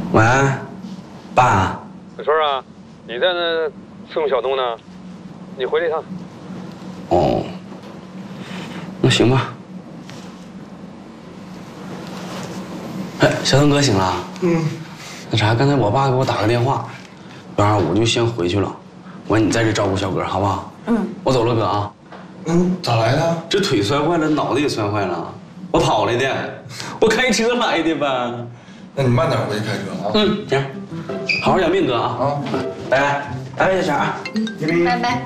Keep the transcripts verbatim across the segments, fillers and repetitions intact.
喂，爸。 小春啊，你在那送小东呢，你回来一趟。 哦，那行吧。哎，小东哥醒了。嗯。那啥，刚才我爸给我打个电话，要不然我就先回去了。我说你在这照顾小哥，好不好？嗯。我走了，哥啊。 嗯，咋来的？ 这腿摔坏了，脑袋也摔坏了，我跑来的，我开车来的呗。 那你慢点回去开车啊。 嗯，行，好好养病，哥啊。啊，拜拜，拜拜，小婵。 嗯，拜拜。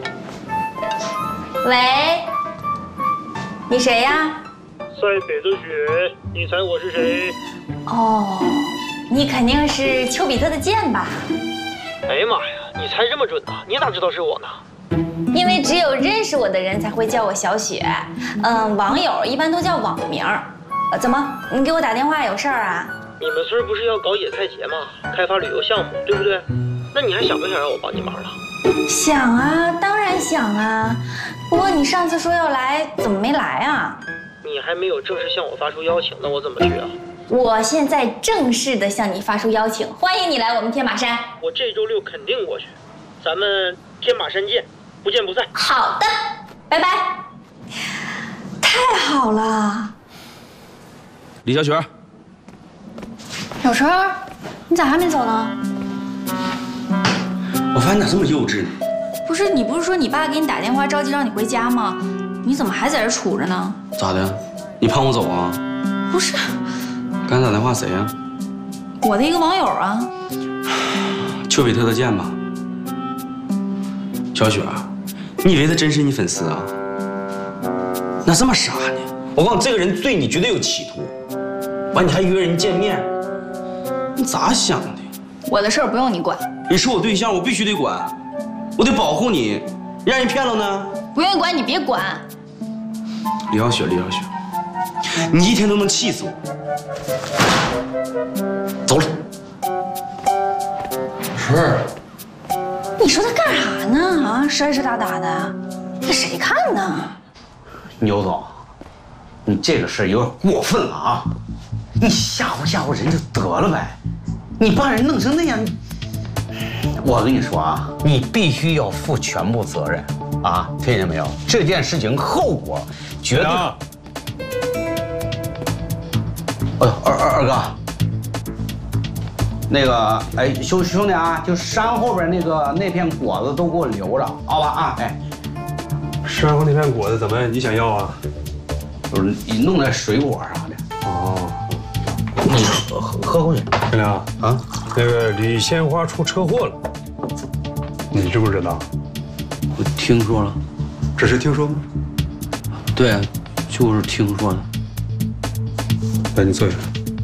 喂，你谁呀？ 塞北的雪，你猜我是谁？ 哦，你肯定是丘比特的箭吧？ 哎呀妈呀，你猜这么准呐？你咋知道是我呢？ 因为只有认识我的人才会叫我小雪，嗯，网友一般都叫网名。呃，怎么，你给我打电话有事儿啊？ 你们村不是要搞野菜节吗？开发旅游项目，对不对？那你还想不想让我帮你忙了？ 想啊，当然想啊。不过你上次说要来，怎么没来啊？ 你还没有正式向我发出邀请，那我怎么去啊？ 我现在正式的向你发出邀请，欢迎你来我们天马山。 我这周六肯定过去，咱们天马山见。不见不散。 好的，拜拜。太好了， 李小雪。 小春，你咋还没走呢？ 我发现你咋这么幼稚呢？ 不是，你不是说你爸给你打电话着急让你回家吗？你怎么还在这杵着呢？ 咋的？你盼我走啊？ 不是。 刚才打电话谁呀？ 我的一个网友啊。 丘比特的箭吧。小雪。你以为他真是你粉丝啊？那这么傻呢？我告诉你，这个人对你绝对有企图。完，你还约人见面，你咋想的？ 我的事儿不用你管。 你是我对象，我必须得管，我得保护你。让人骗了呢？ 不愿意管你别管。 李小雪，李小雪，你一天都能气死我。走了。 是。 你说他干啥呢？啊，湿湿哒哒的，给谁看呢？ 牛总，你这个事有点过分了啊！你吓唬吓唬人就得了呗，你把人弄成那样，我跟你说啊，你必须要负全部责任啊！听见没有？这件事情后果绝对……哎呦，二二二哥。那个，哎，兄兄弟啊，就山后边那个那片果子都给我留着，好吧啊？哎， 山后那片果子怎么你想要啊？ 就是你弄点水果啥的。 哦， 你喝喝口水。 天亮啊， 那个李鲜花出车祸了，你知不知道？ 我听说了。 只是听说吗？ 对，就是听说的。 那你坐下。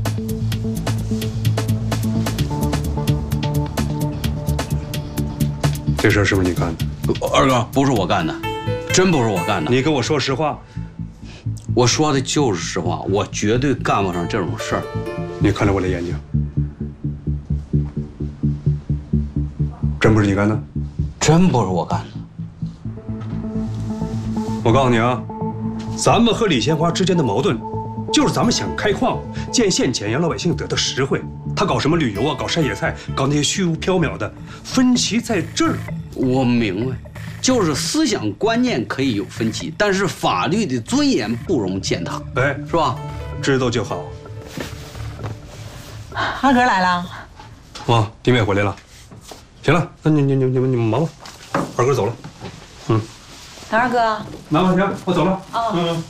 这事儿是不是你干的？ 二哥，不是我干的，真不是我干的。 你跟我说实话。 我说的就是实话，我绝对干不上这种事儿。 你看了我的眼睛，真不是你干的？ 真不是我干的。 我告诉你啊，咱们和李鲜花之间的矛盾，就是咱们想开矿建县钱，让老百姓得到实惠。他搞什么旅游啊，搞山野菜，搞那些虚无缥缈的，分歧在这儿。 我明白，就是思想观念可以有分歧，但是法律的尊严不容践踏， 哎， 是吧？ 知道就好。 二哥来了。 哇，弟妹回来了。行了，那你你你你们你们忙吧，二哥走了。嗯。 二哥。 拿吧，行，我走了。 哦。嗯。